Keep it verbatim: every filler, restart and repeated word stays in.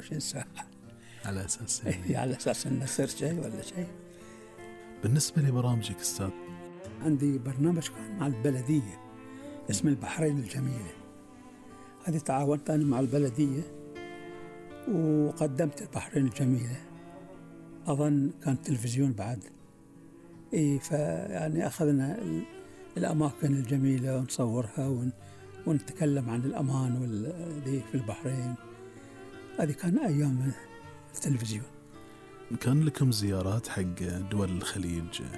وعشرين ساعة على أساس يعني على أساس أن يصير شيء ولا شيء. بالنسبة لبرامجك أستاذ؟ عندي برنامج كان مع البلدية اسم البحرين الجميلة. هذه تعاونت أنا مع البلدية وقدمت البحرين الجميلة. أظن كان تلفزيون بعد. إيه فيعني أخذنا الأماكن الجميلة ونصورها ون ونتكلم عن الأمان والذي في البحرين. هذه كان أيام التلفزيون. كان لكم زيارات حق دول الخليج